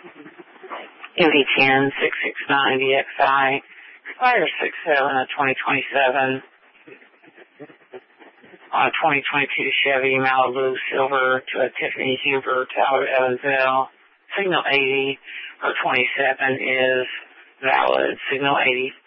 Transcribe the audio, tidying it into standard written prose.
MV10 669 DXI, expires 6/7 of 2027. On a 2022 Chevy Malibu Silver to a Tiffany Huber Tower Evansville. Signal 80 or 27 is valid. Signal 80